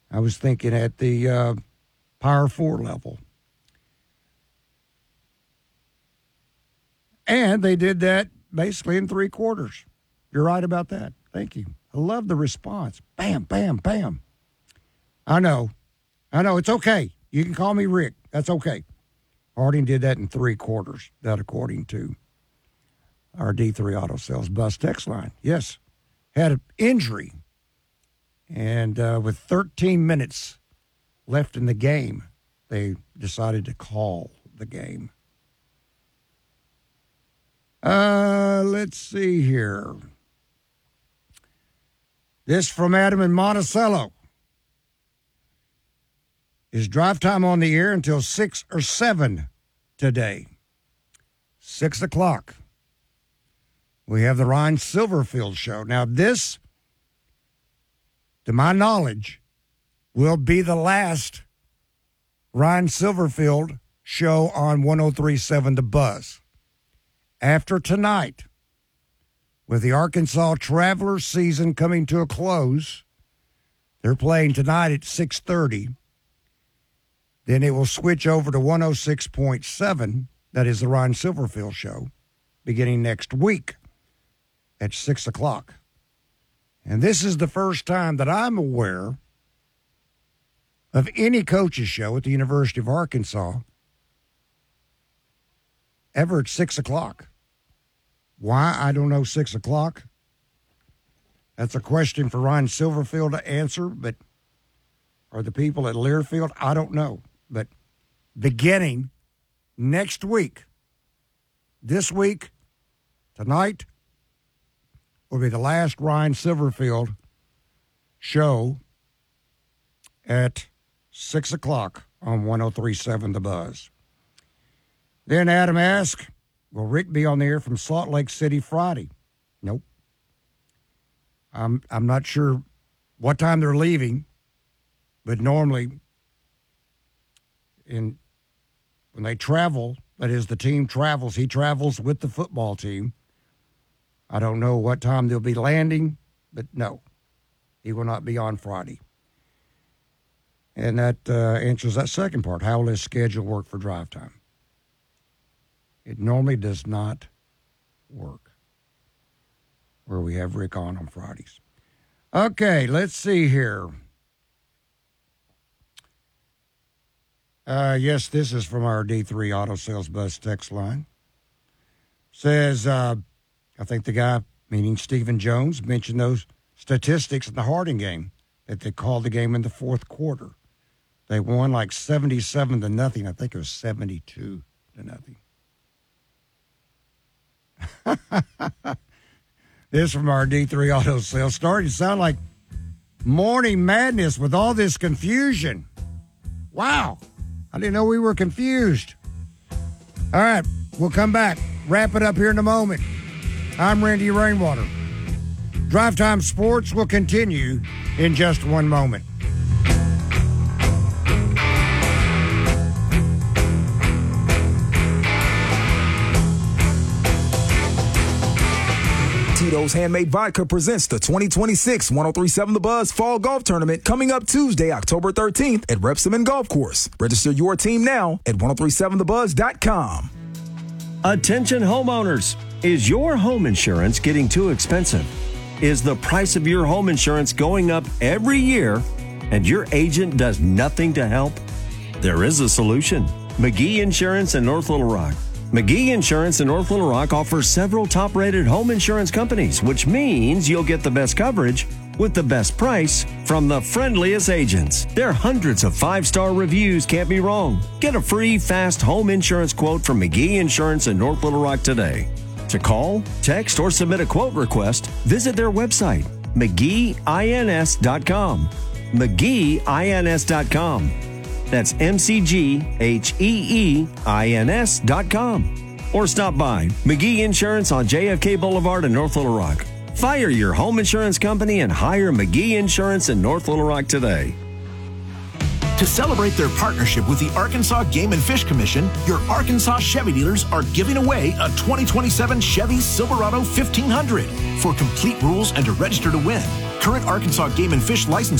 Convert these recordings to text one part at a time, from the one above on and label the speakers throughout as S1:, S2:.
S1: I was thinking at the Power 4 level. And they did that basically in 3 quarters. You're right about that. Thank you. I love the response. Bam, bam, bam. I know. It's okay. You can call me Rick. That's okay. Harding did that in 3 quarters. That according to our D3 Auto Sales Bus text line. Yes. Had an injury. And with 13 minutes left in the game, they decided to call the game. Let's see here. This from Adam in Monticello. Is drive time on the air until 6 or 7 today? 6 o'clock. We have the Ryan Silverfield show. Now this, to my knowledge, will be the last Ryan Silverfield show on 103.7 The Buzz. After tonight, with the Arkansas Travelers season coming to a close, they're playing tonight at 6:30. Then it will switch over to 106.7. That is the Ryan Silverfield show, beginning next week at 6 o'clock. And this is the first time that I'm aware of any coach's show at the University of Arkansas ever at 6 o'clock. Why? I don't know, 6 o'clock. That's a question for Ryan Silverfield to answer, but or the people at Learfield, I don't know. But beginning next week, this week, tonight, will be the last Ryan Silverfield show at 6 o'clock on 103.7 The Buzz. Then Adam asked, will Rick be on the air from Salt Lake City Friday? Nope. I'm not sure what time they're leaving, but normally when they travel, that is the team travels, he travels with the football team. I don't know what time they'll be landing, but no, he will not be on Friday. And that answers that second part. How will his schedule work for drive time? It normally does not work where we have Rick on Fridays. Okay, let's see here. Yes, this is from our D3 Auto Sales Bus text line. Says, I think the guy, meaning Stephen Jones, mentioned those statistics in the Harding game, that they called the game in the fourth quarter. They won like 77-0. I think it was 72-0. This from our D3 Auto Sales. Starting to sound like morning madness with all this confusion. Wow. I didn't know we were confused. All right, we'll come back. Wrap it up here in a moment. I'm Randy Rainwater. Drive Time Sports will continue in just one moment.
S2: Tito's Handmade Vodka presents the 2026 103.7 The Buzz Fall Golf Tournament coming up Tuesday, October 13th at Repsamen Golf Course. Register your team now at 1037thebuzz.com.
S3: Attention homeowners. Is your home insurance getting too expensive? Is the price of your home insurance going up every year and your agent does nothing to help? There is a solution. McGee Insurance in North Little Rock. McGee Insurance in North Little Rock offers several top-rated home insurance companies, which means you'll get the best coverage with the best price from the friendliest agents. Their hundreds of 5-star reviews can't be wrong. Get a free, fast home insurance quote from McGee Insurance in North Little Rock today. To call, text, or submit a quote request, visit their website, McGeeINS.com. McGeeINS.com. That's McGeeINS.com. Or stop by McGee Insurance on JFK Boulevard in North Little Rock. Fire your home insurance company and hire McGee Insurance in North Little Rock today.
S4: To celebrate their partnership with the Arkansas Game and Fish Commission, your Arkansas Chevy dealers are giving away a 2027 Chevy Silverado 1500. For complete rules and to register to win, current Arkansas Game and Fish license holders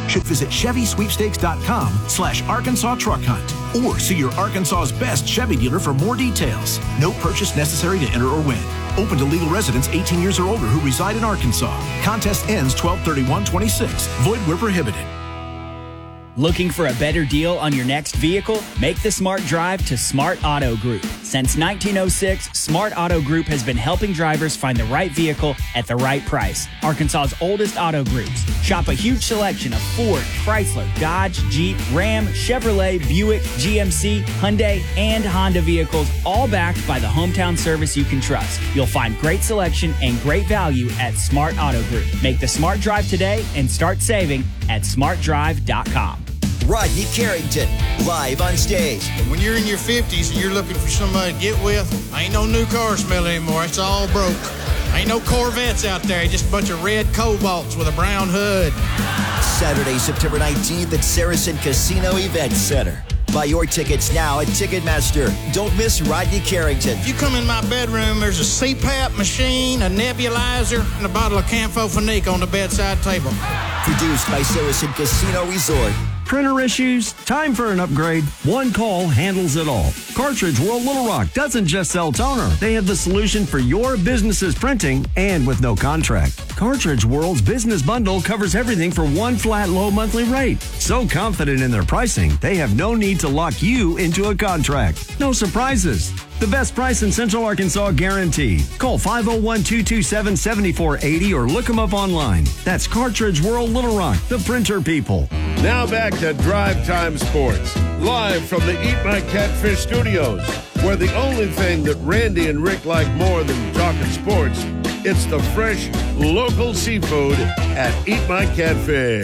S4: should visit ChevySweepstakes.com/Arkansas Truck Hunt or see your Arkansas's best Chevy dealer for more details. No purchase necessary to enter or win. Open to legal residents 18 years or older who reside in Arkansas. Contest ends 12/31/26. Void where prohibited.
S5: Looking for a better deal on your next vehicle? Make the smart drive to Smart Auto Group. Since 1906, Smart Auto Group has been helping drivers find the right vehicle at the right price. Arkansas's oldest auto groups. Shop a huge selection of Ford, Chrysler, Dodge, Jeep, Ram, Chevrolet, Buick, GMC, Hyundai, and Honda vehicles, all backed by the hometown service you can trust. You'll find great selection and great value at Smart Auto Group. Make the smart drive today and start saving at smartdrive.com.
S6: Rodney Carrington, live on stage.
S7: When you're in your 50s and you're looking for somebody to get with, ain't no new car smell anymore. It's all broke. Ain't no Corvettes out there. Just a bunch of red Cobalts with a brown hood.
S6: Saturday, September 19th at Saracen Casino Event Center. Buy your tickets now at Ticketmaster. Don't miss Rodney Carrington.
S7: If you come in my bedroom, there's a CPAP machine, a nebulizer, and a bottle of Campho-Phenique on the bedside table.
S6: Produced by Saracen Casino Resort.
S3: Printer issues? Time for an upgrade. One call handles it all. Cartridge World Little Rock doesn't just sell toner. They have the solution for your business's printing and with no contract. Cartridge World's business bundle covers everything for one flat low monthly rate. So confident in their pricing, they have no need to lock you into a contract. No surprises. The best price in Central Arkansas guaranteed. Call 501-227-7480 or look them up online. That's Cartridge World Little Rock, the printer people.
S8: Now back to Drive Time Sports, live from the Eat My Catfish studios, where the only thing that Randy and Rick like more than talking sports, it's the fresh, local seafood at Eat My Catfish.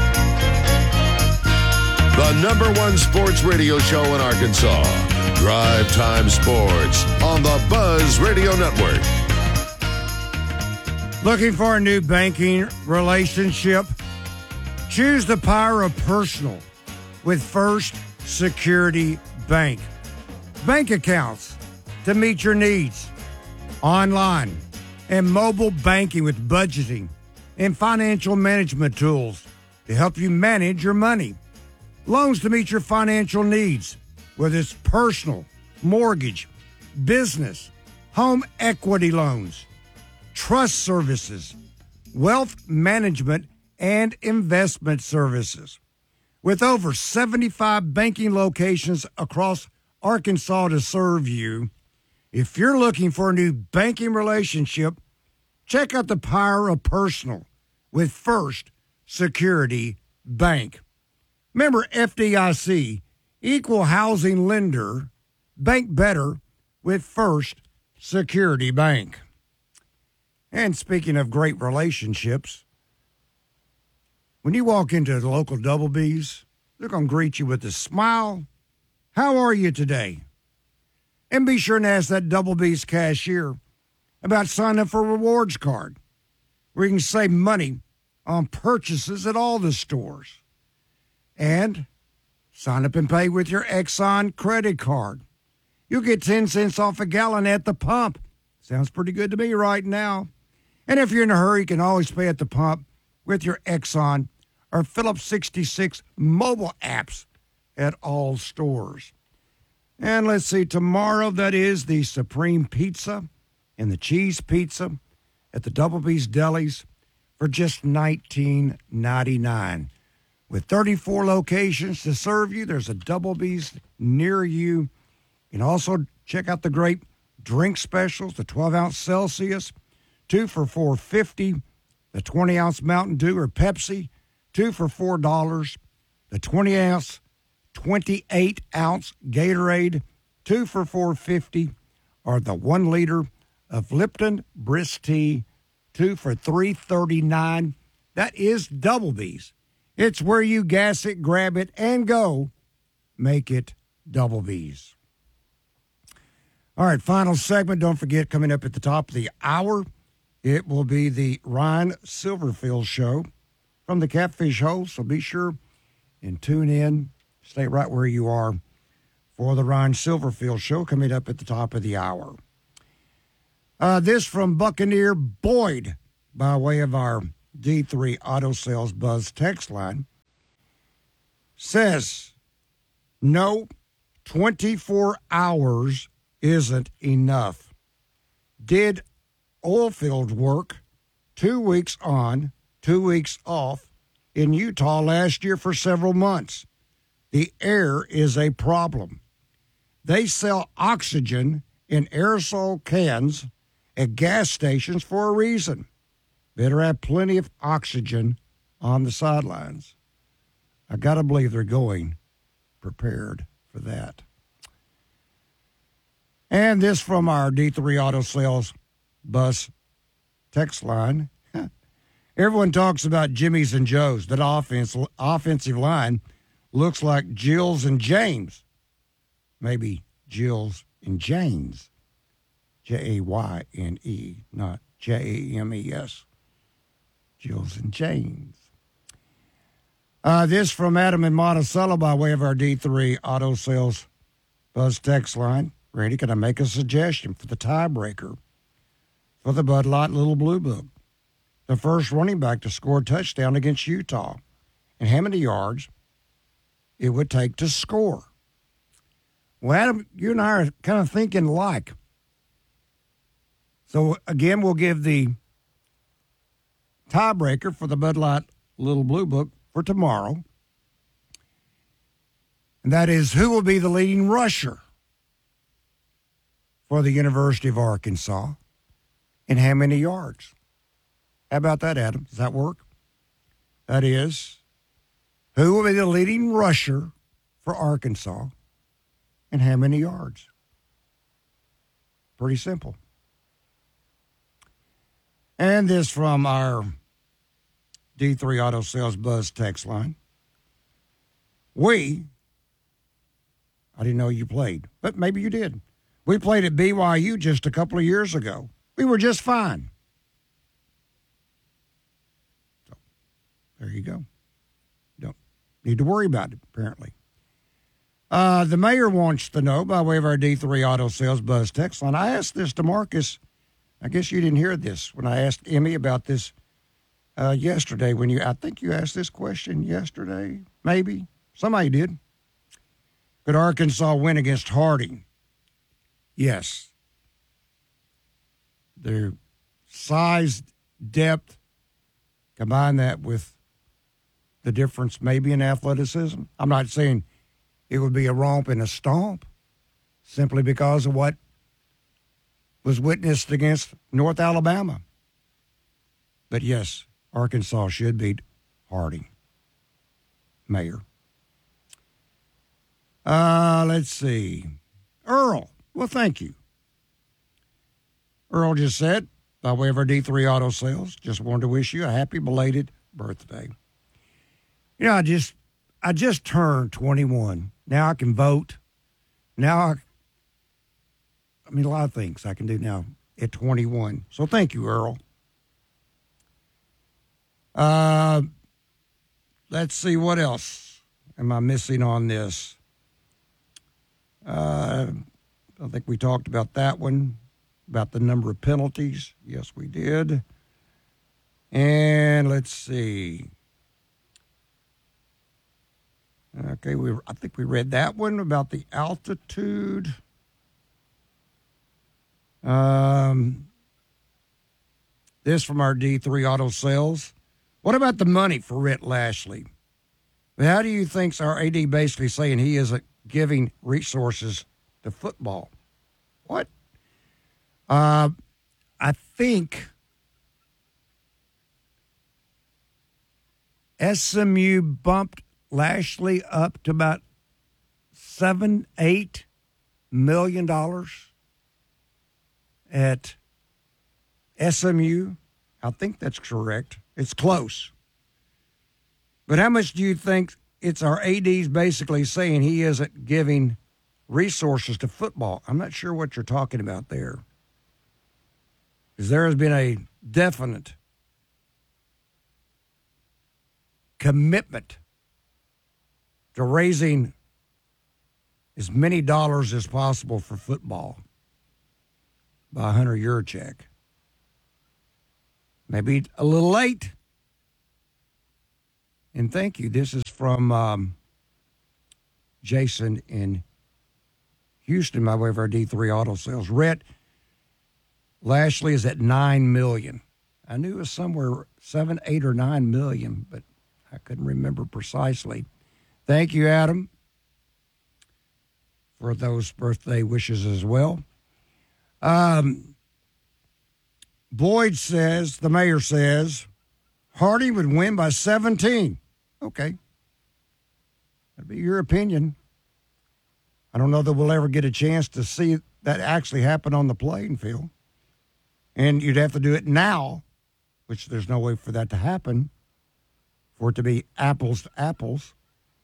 S9: The #1 sports radio show in Arkansas. Drive Time Sports on the Buzz Radio Network.
S1: Looking for a new banking relationship? Choose the power of personal with First Security Bank. Bank accounts to meet your needs. Online and mobile banking with budgeting and financial management tools to help you manage your money. Loans to meet your financial needs, whether it's personal, mortgage, business, home equity loans, trust services, wealth management, and investment services. With over 75 banking locations across Arkansas to serve you, if you're looking for a new banking relationship, check out the power of personal with First Security Bank. Member FDIC, equal housing lender. Bank better with First Security Bank. And speaking of great relationships, when you walk into the local Double B's, they're going to greet you with a smile. How are you today? And be sure to ask that Double B's cashier about signing up for a rewards card where you can save money on purchases at all the stores. And sign up and pay with your Exxon credit card. You'll get 10 cents off a gallon at the pump. Sounds pretty good to me right now. And if you're in a hurry, you can always pay at the pump with your Exxon or Phillips 66 mobile apps at all stores. And let's see, tomorrow that is the Supreme Pizza and the Cheese Pizza at the Double B's Delis for just $19.99. With 34 locations to serve you, there's a Double B's near you. You can also check out the great drink specials, the 12-ounce Celsius, 2 for $4.50, the 20-ounce Mountain Dew or Pepsi, 2 for $4, the 28-ounce Gatorade, 2 for $4.50, or the 1 liter of Lipton Brisk Tea, 2 for $3.39. That is Double B's. It's where you gas it, grab it, and go. Make it Double B's. All right, final segment. Don't forget, coming up at the top of the hour, it will be the Ryan Silverfield Show from the Catfish Hole. So be sure and tune in. Stay right where you are for the Ryan Silverfield Show coming up at the top of the hour. This from Buccaneer Boyd by way of our D3 Auto Sales Buzz text line. says no, 24 hours isn't enough. Did oil field work 2 weeks on, 2 weeks off in Utah last year for several months. The air is a problem. They sell oxygen in aerosol cans at gas stations for a reason. Better have plenty of oxygen on the sidelines. I got to believe they're going prepared for that. And this from our D3 Auto Sales Bus text line. Everyone talks about Jimmy's and Joe's. That offensive line looks like Jills and James. Maybe Jills and James. Jayne, not James. Jills and James. This from Adam in Monticello by way of our D3 Auto Sales Buzz text line. Randy, can I make a suggestion for the tiebreaker for the Bud Light Little Blue Book? The first running back to score a touchdown against Utah, and how many yards it would take to score. Well, Adam, you and I are kind of thinking alike. So, again, we'll give the tiebreaker for the Bud Light Little Blue Book for tomorrow. And that is, who will be the leading rusher for the University of Arkansas and how many yards? How about that, Adam? Does that work? That is, who will be the leading rusher for Arkansas and how many yards? Pretty simple. And this from our D3 Auto Sales Buzz text line. I didn't know you played, but maybe you did. We played at BYU just a couple of years ago. We were just fine. So, there you go. Don't need to worry about it, apparently. The mayor wants to know, by way of our D3 Auto Sales Buzz text line, I asked this to Marcus. I guess you didn't hear this when I asked Emmy about this yesterday. I think you asked this question yesterday, maybe. Somebody did. Could Arkansas win against Harding? Yes. Their size, depth, combine that with the difference maybe in athleticism. I'm not saying it would be a romp and a stomp simply because of what was witnessed against North Alabama. But yes, Arkansas should beat Harding. Mayor. Let's see. Earl. Well, thank you. Earl just said, by way of our D3 Auto Sales, just wanted to wish you a happy belated birthday. You know, I just turned 21. Now I can vote. Now a lot of things I can do now at 21. So thank you, Earl. Let's see, what else am I missing on this? I think we talked about that one, about the number of penalties. Yes, we did. And let's see. Okay, I think we read that one about the altitude. This from our D3 Auto Sales. What about the money for Rhett Lashley? How do you think our AD basically saying he isn't giving resources to football? What? I think SMU bumped Lashley up to about $7-8 million at SMU. I think that's correct. It's close. But how much do you think it's our AD's basically saying he isn't giving resources to football? I'm not sure what you're talking about there. Because there has been a definite commitment to raising as many dollars as possible for football by Hunter Yurchek. Maybe a little late. And thank you. This is from Jason in Houston by way of our D3 Auto Sales. Rhett Lashley is at $9 million. I knew it was somewhere 7, 8, or 9 million, but I couldn't remember precisely. Thank you, Adam, for those birthday wishes as well. Boyd says, the mayor says, Harding would win by 17. Okay. That'd be your opinion. I don't know that we'll ever get a chance to see that actually happen on the playing field. And you'd have to do it now, which there's no way for that to happen, for it to be apples to apples.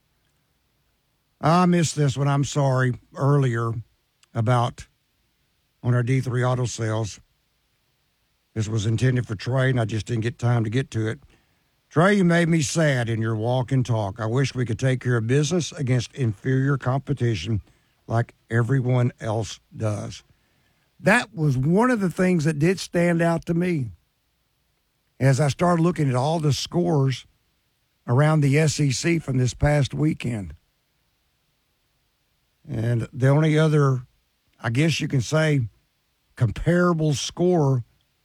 S1: I missed this one. I'm sorry, earlier about on our D3 Auto Sales. This was intended for Trey, and I just didn't get time to get to it. Trey, you made me sad in your walk and talk. I wish we could take care of business against inferior competition like everyone else does. That was one of the things that did stand out to me as I started looking at all the scores around the SEC from this past weekend. And the only other, I guess you can say, comparable score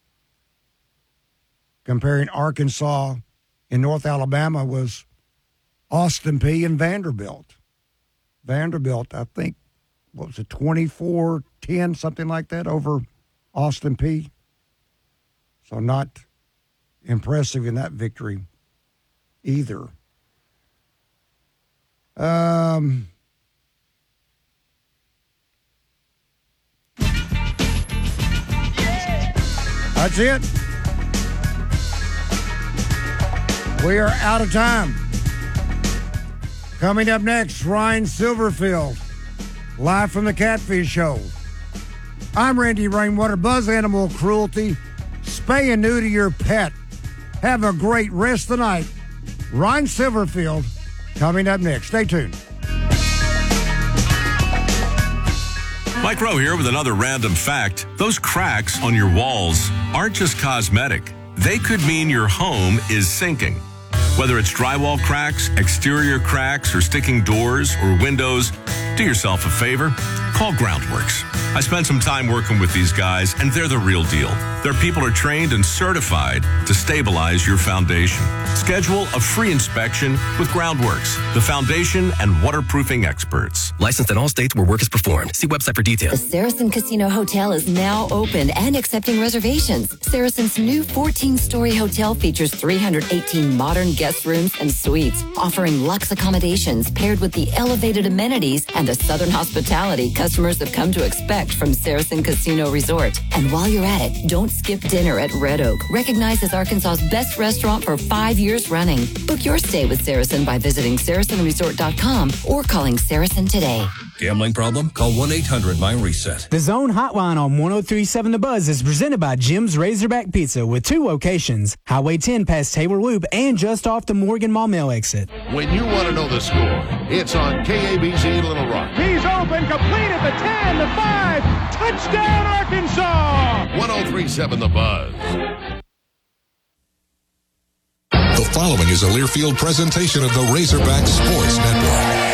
S1: comparing Arkansas and North Alabama was Austin Peay and Vanderbilt. Vanderbilt, I think, what was it, 24-10, something like that, over Austin Peay. So not impressive in that victory either. That's it. We are out of time. Coming up next, Ryan Silverfield, live from the Catfish Show. I'm Randy Rainwater. Buzz Animal Cruelty. Spay and neuter your pet. Have a great rest of the night. Ryan Silverfield coming up next. Stay tuned.
S10: Mike Rowe here with another random fact. Those cracks on your walls aren't just cosmetic. They could mean your home is sinking. Whether it's drywall cracks, exterior cracks, or sticking doors or windows, do yourself a favor. Call Groundworks. I spent some time working with these guys, and they're the real deal. Their people are trained and certified to stabilize your foundation. Schedule a free inspection with Groundworks, the foundation and waterproofing experts.
S11: Licensed in all states where work is performed. See website for details.
S12: The Saracen Casino Hotel is now open and accepting reservations. Saracen's new 14-story hotel features 318 modern guest rooms and suites, offering luxe accommodations paired with the elevated amenities and the southern hospitality customers have come to expect from Saracen Casino Resort. And while you're at it, don't skip dinner at Red Oak, recognized as Arkansas's best restaurant for 5 years running. Book your stay with Saracen by visiting SaracenResort.com or calling Saracen today.
S11: Gambling problem? Call 1-800-MY-RESET.
S13: The Zone Hotline on 103.7 The Buzz is presented by Jim's Razorback Pizza with 2 locations, Highway 10 past Taylor Loop and just off the Morgan Maumelle exit.
S9: When you want to know the score, it's on KABZ Little Rock.
S14: He's open, complete at the 10, the 5, touchdown Arkansas!
S9: 103.7 The Buzz.
S15: The following is a Learfield presentation of the Razorback Sports Network.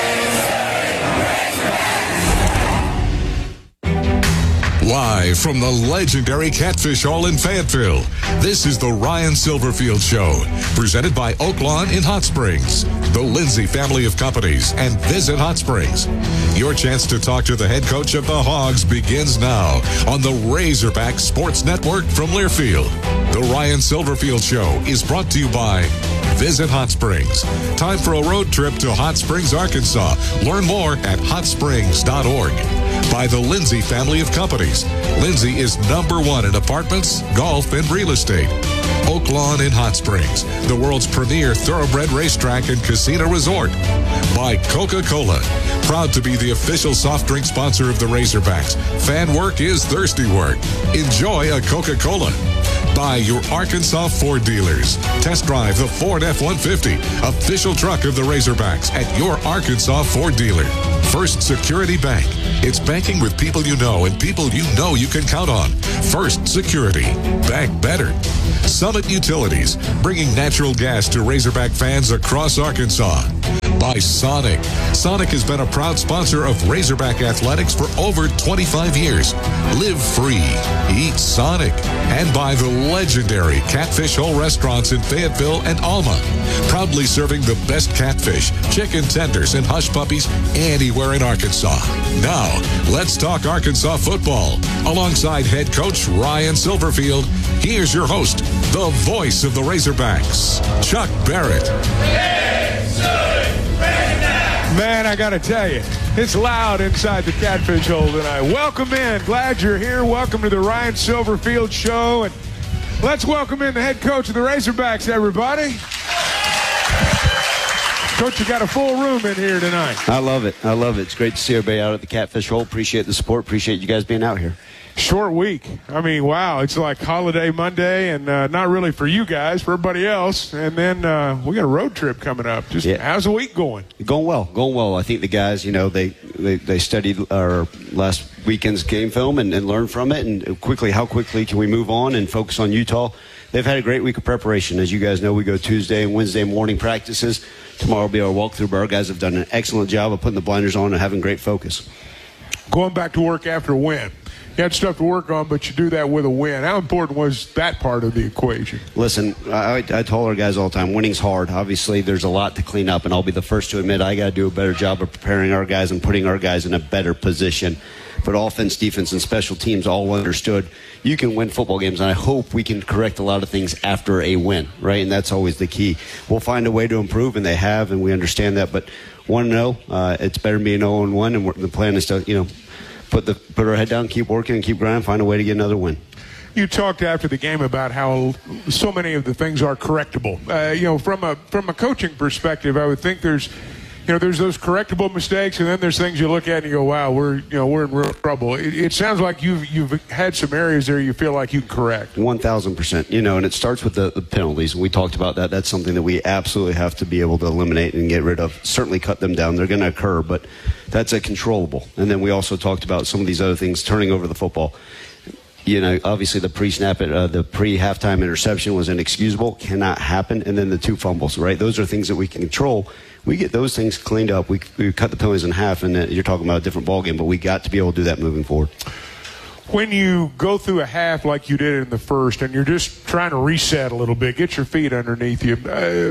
S15: Live from the legendary Catfish Hall in Fayetteville, this is the Ryan Silverfield Show, presented by Oaklawn in Hot Springs, the Lindsay family of companies, and Visit Hot Springs. Your chance to talk to the head coach of the Hogs begins now on the Razorback Sports Network from Learfield. The Ryan Silverfield Show is brought to you by Visit Hot Springs. Time for a road trip to Hot Springs, Arkansas. Learn more at hotsprings.org. By the Lindsay family of companies. Lindsay is #1 in apartments, golf, and real estate. Oaklawn in Hot Springs, the world's premier thoroughbred racetrack and casino resort. By Coca-Cola, proud to be the official soft drink sponsor of the Razorbacks. Fan work is thirsty work. Enjoy a Coca-Cola. By your Arkansas Ford dealers. Test drive the Ford F-150, official truck of the Razorbacks at your Arkansas Ford dealer. First Security Bank. It's banking with people you know and people you know you can count on. First Security. Bank better. Summit Utilities, bringing natural gas to Razorback fans across Arkansas. By Sonic. Sonic has been a proud sponsor of Razorback Athletics for over 25 years. Live free. Eat Sonic. And by the legendary Catfish Hole restaurants in Fayetteville and Alma. Proudly serving the best catfish, chicken tenders, and hush puppies anywhere in Arkansas. Now, let's talk Arkansas football. Alongside head coach Ryan Silverfield, here's your host, the voice of the Razorbacks, Chuck Barrett.
S16: Man, I got to tell you, it's loud inside the Catfish Hole tonight. Welcome in. Glad you're here. Welcome to the Ryan Silverfield Show. And let's welcome in the head coach of the Razorbacks, everybody. Coach, you got a full room in here tonight.
S17: I love it. I love it. It's great to see everybody out at the Catfish Hole. Appreciate the support. Appreciate you guys being out here.
S16: Short week. I mean, wow, it's like holiday Monday, and not really for you guys, for everybody else. And then we got a road trip coming up. How's the week going?
S17: Going well. I think the guys, they studied our last weekend's game film and learned from it, and how quickly can we move on and focus on Utah. They've had a great week of preparation. As you guys know, we go Tuesday and Wednesday morning practices. Tomorrow will be our walkthrough, but our guys have done an excellent job of putting the blinders on and having great focus.
S16: Going back to work after a win. You had stuff to work on, but you do that with a win. How important was that part of the equation?
S17: Listen, I tell our guys all the time, winning's hard. Obviously, there's a lot to clean up, and I'll be the first to admit I got to do a better job of preparing our guys and putting our guys in a better position. But offense, defense, and special teams all understood you can win football games, and I hope we can correct a lot of things after a win, right? And that's always the key. We'll find a way to improve, and they have, and we understand that. But 1-0, it's better than being 0-1, and the plan is to, put our head down, keep working, and keep grinding, find a way to get another win.
S16: You talked after the game about how so many of the things are correctable. From a coaching perspective, I would think there's those correctable mistakes, and then there's things you look at and you go, wow, we're in real trouble. It sounds like you've had some areas there you feel like you can correct.
S17: 1,000%. And it starts with the penalties. We talked about that. That's something that we absolutely have to be able to eliminate and get rid of. Certainly cut them down. They're going to occur, but that's a controllable. And then we also talked about some of these other things, turning over the football. Obviously the pre-snap, the pre-halftime interception was inexcusable, cannot happen. And then the 2 fumbles, right? Those are things that we can control. We get those things cleaned up. We cut the penalties in half, and you're talking about a different ballgame, but we got to be able to do that moving forward.
S16: When you go through a half like you did in the first, and you're just trying to reset a little bit, get your feet underneath you,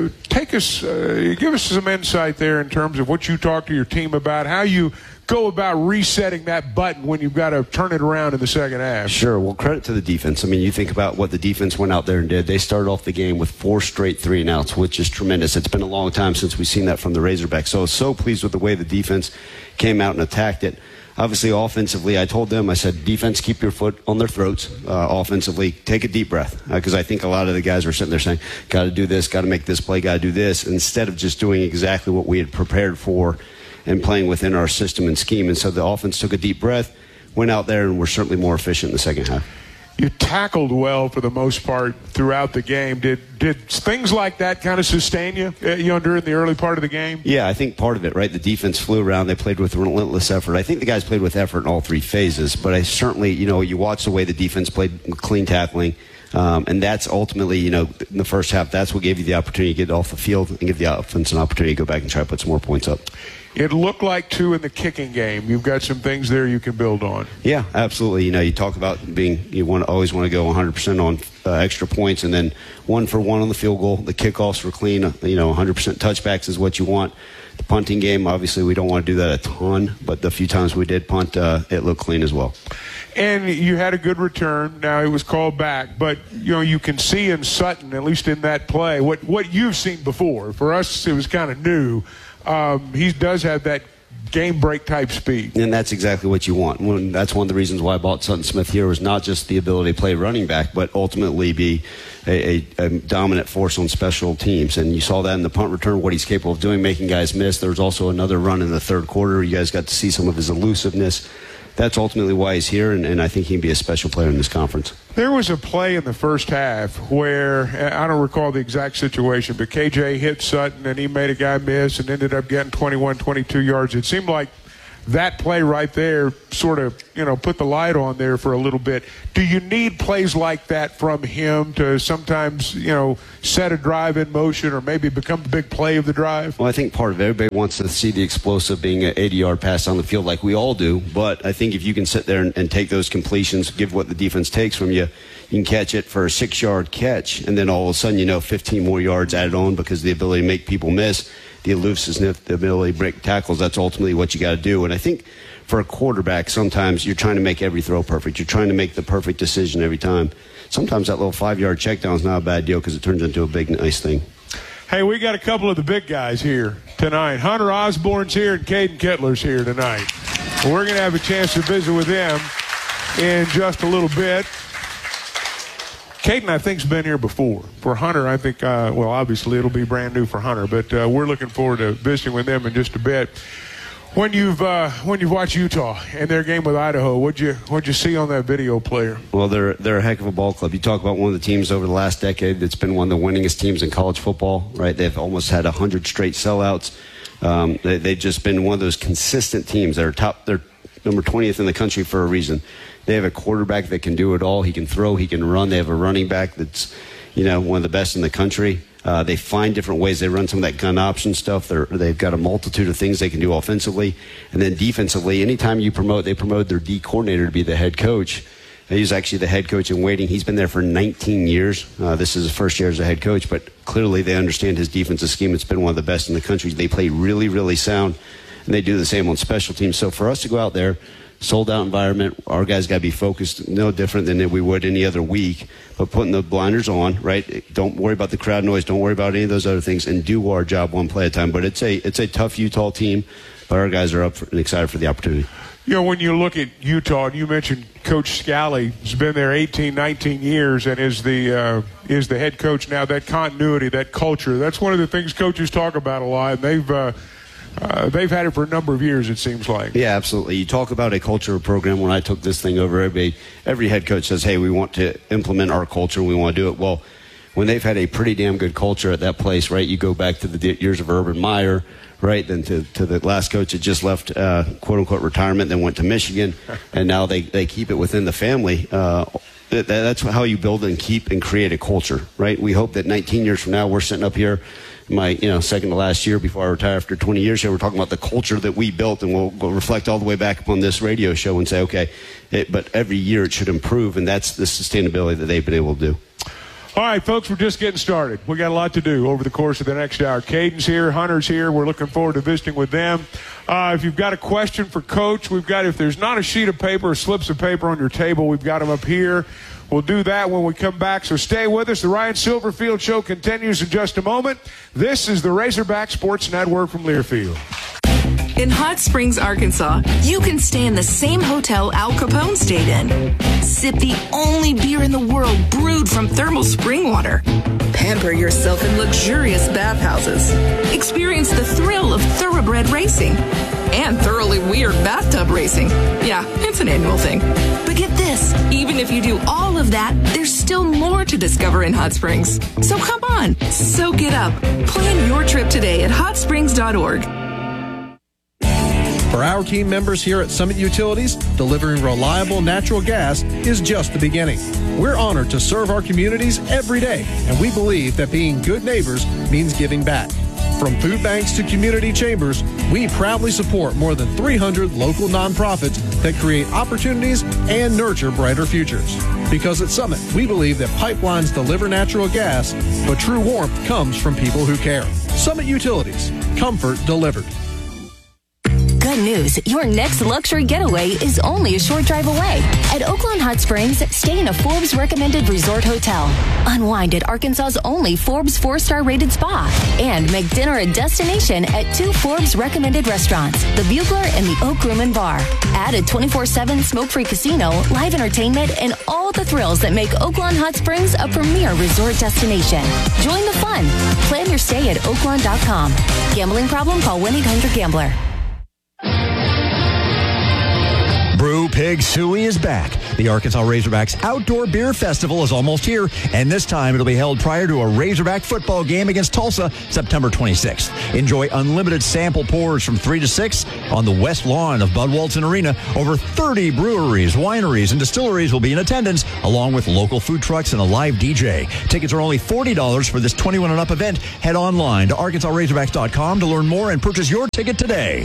S16: give us some insight there in terms of what you talk to your team about, how you go about resetting that button when you've got to turn it around in the second half.
S17: Sure. Well, credit to the defense. I mean, you think about what the defense went out there and did. They started off the game with 4 straight 3-and-outs, which is tremendous. It's been a long time since we've seen that from the Razorbacks. So I was so pleased with the way the defense came out and attacked it. Obviously, offensively, I told them, I said, defense, keep your foot on their throats. Offensively, take a deep breath. Because I think a lot of the guys were sitting there saying, got to do this, got to make this play, got to do this, instead of just doing exactly what we had prepared for and playing within our system and scheme. And so the offense took a deep breath, went out there, and were certainly more efficient in the second half.
S16: You tackled well for the most part throughout the game. Did things like that kind of sustain you, during the early part of the game?
S17: Yeah, I think part of it, right? The defense flew around. They played with relentless effort. I think the guys played with effort in all 3 phases. But I certainly, you watch the way the defense played with clean tackling. And that's ultimately, in the first half, that's what gave you the opportunity to get off the field and give the offense an opportunity to go back and try to put some more points up.
S16: It looked like, too, in the kicking game. You've got some things there you can build on.
S17: Yeah, absolutely. You talk about always want to go 100% on extra points, and then 1 for 1 on the field goal. The kickoffs were clean. 100% touchbacks is what you want. The punting game, obviously, we don't want to do that a ton, but the few times we did punt, it looked clean as well.
S16: And you had a good return. Now, it was called back. But, you can see in Sutton, at least in that play, what you've seen before. For us, it was kind of new. He does have that game break type speed.
S17: And that's exactly what you want. That's one of the reasons why I bought Sutton Smith here, was not just the ability to play running back, but ultimately be a dominant force on special teams. And you saw that in the punt return, what he's capable of doing, making guys miss. There was also another run in the third quarter. You guys got to see some of his elusiveness. That's ultimately why he's here, and I think he can be a special player in this conference.
S16: There was a play in the first half where, I don't recall the exact situation, but KJ hit Sutton and he made a guy miss and ended up getting 21, 22 yards. It seemed like that play right there sort of, put the light on there for a little bit. Do you need plays like that from him to sometimes, set a drive in motion or maybe become the big play of the drive?
S17: Well, I think part of everybody wants to see the explosive being an 80-yard pass on the field like we all do. But I think if you can sit there and take those completions, give what the defense takes from you, you can catch it for a 6-yard catch, and then all of a sudden, 15 more yards added on because of the ability to make people miss, the elusiveness, the ability to break tackles. That's ultimately what you got to do. And I think for a quarterback, sometimes you're trying to make every throw perfect. You're trying to make the perfect decision every time. Sometimes that little 5-yard check down is not a bad deal because it turns into a big, nice thing.
S16: Hey, we got a couple of the big guys here tonight. Hunter Osborne's here and Caden Kettler's here tonight. We're going to have a chance to visit with them in just a little bit. Caden, I think, has been here before. For Hunter, I think, obviously it'll be brand new for Hunter, but we're looking forward to visiting with them in just a bit. When you've watched Utah and their game with Idaho, what'd you see on that video player?
S17: Well, they're a heck of a ball club. You talk about one of the teams over the last decade that's been one of the winningest teams in college football, right? They've almost had 100 straight sellouts. They've just been one of those consistent teams. They're number 20th in the country for a reason. They have a quarterback that can do it all. He can throw, he can run. They have a running back that's, one of the best in the country. They find different ways. They run some of that gun option stuff. They've got a multitude of things they can do offensively. And then defensively, anytime they promote their D coordinator to be the head coach. He's actually the head coach in waiting. He's been there for 19 years. This is his first year as a head coach, but clearly they understand his defensive scheme. It's been one of the best in the country. They play really, really sound, and they do the same on special teams. So for us to go out there, sold-out environment, our guys got to be focused no different than we would any other week, but putting the blinders on, right? Don't worry about the crowd noise. Don't worry about any of those other things, and do our job one play at a time. But it's a tough Utah team, but our guys are up and excited for the opportunity.
S16: When you look at Utah, and you mentioned Coach Scally has been there 18, 19 years and is the head coach now. That continuity, that culture, that's one of the things coaches talk about a lot. And they've had it for a number of years, it seems like.
S17: Yeah, absolutely. You talk about a culture program. When I took this thing over, every head coach says, hey, we want to implement our culture and we want to do it. Well, when they've had a pretty damn good culture at that place, right, you go back to the years of Urban Meyer, right, then to the last coach that just left, quote-unquote, retirement, then went to Michigan, and now they keep it within the family. That's how you build and keep and create a culture, right? We hope that 19 years from now we're sitting up here, my second to last year before I retire after 20 years here, we're talking about the culture that we built, and we'll reflect all the way back upon this radio show and say, okay, but every year it should improve, and that's the sustainability that they've been able to do.
S16: All right, folks, we're just getting started. We got a lot to do over the course of the next hour. Caden's here, Hunter's here. We're looking forward to visiting with them. If you've got a question for Coach, if there's not a sheet of paper or slips of paper on your table, we've got them up here. We'll do that when we come back, so stay with us. The Ryan Silverfield Show continues in just a moment. This is the Razorback Sports Network from Learfield.
S18: In Hot Springs, Arkansas, you can stay in the same hotel Al Capone stayed in. Sip the only beer in the world brewed from thermal spring water. Pamper yourself in luxurious bathhouses. Experience the thrill of thoroughbred racing. And thoroughly weird bathtub racing. Yeah, it's an annual thing. But get this, even if you do all of that, there's still more to discover in Hot Springs. So come on, soak it up. Plan your trip today at hotsprings.org.
S19: For our team members here at Summit Utilities, delivering reliable natural gas is just the beginning. We're honored to serve our communities every day, and we believe that being good neighbors means giving back. From food banks to community chambers, we proudly support more than 300 local nonprofits that create opportunities and nurture brighter futures. Because at Summit, we believe that pipelines deliver natural gas, but true warmth comes from people who care. Summit Utilities, comfort delivered.
S20: Good news, your next luxury getaway is only a short drive away. At Oaklawn Hot Springs, stay in a Forbes recommended resort hotel. Unwind at Arkansas's only Forbes 4-star rated spa. And make dinner a destination at 2 Forbes recommended restaurants, the Bugler and the Oak Room and Bar. Add a 24/7 smoke-free casino, live entertainment, and all the thrills that make Oaklawn Hot Springs a premier resort destination. Join the fun. Plan your stay at oaklawn.com. Gambling problem? Call 1-800-GAMBLER.
S21: Brew Pig Suey is back. The Arkansas Razorbacks Outdoor Beer Festival is almost here, and this time it'll be held prior to a Razorback football game against Tulsa, September 26th. Enjoy unlimited sample pours from 3 to 6 on the west lawn of Bud Walton Arena. Over 30 breweries, wineries, and distilleries will be in attendance, along with local food trucks and a live DJ. Tickets are only $40 for this 21 and up event. Head online to ArkansasRazorbacks.com to learn more and purchase your ticket today.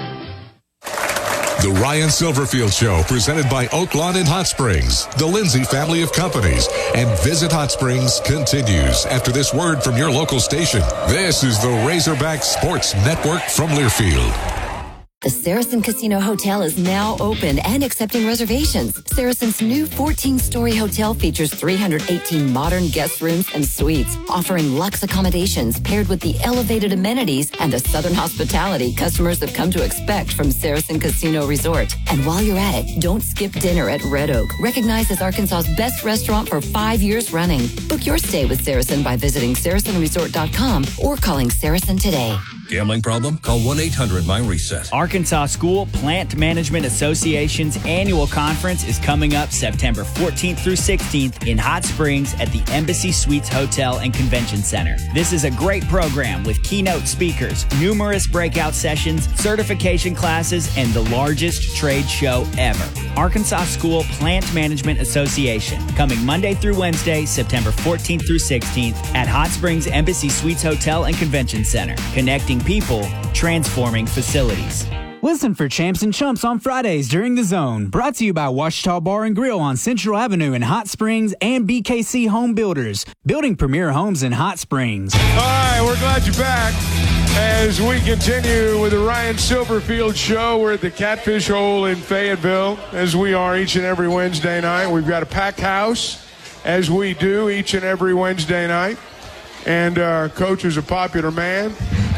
S15: The Ryan Silverfield Show, presented by Oaklawn in Hot Springs, the Lindsay family of companies, and Visit Hot Springs continues after this word from your local station. This is the Razorback Sports Network from Learfield.
S12: The Saracen Casino Hotel is now open and accepting reservations. Saracen's new 14-story hotel features 318 modern guest rooms and suites, offering luxe accommodations paired with the elevated amenities and the Southern hospitality customers have come to expect from Saracen Casino Resort. And while you're at it, don't skip dinner at Red Oak, recognized as Arkansas's best restaurant for 5 years running. Book your stay with Saracen by visiting SaracenResort.com or calling Saracen today.
S11: Gambling problem? Call 1-800-MY-RESET.
S5: Arkansas School Plant Management Association's annual conference is coming up September 14th through 16th in Hot Springs at the Embassy Suites Hotel and Convention Center. This is a great program with keynote speakers, numerous breakout sessions, certification classes, and the largest trade show ever. Arkansas School Plant Management Association, coming Monday through Wednesday, September 14th through 16th at Hot Springs Embassy Suites Hotel and Convention Center. Connecting people, transforming facilities.
S13: Listen for Champs and Chumps on Fridays during The Zone. Brought to you by Ouachita Bar and Grill on Central Avenue in Hot Springs and BKC Home Builders, building premier homes in Hot Springs.
S16: All right, we're glad you're back. As we continue with the Ryan Silverfield Show, we're at the Catfish Hole in Fayetteville, as we are each and every Wednesday night. We've got a packed house, as we do each and every Wednesday night. And Coach is a popular man.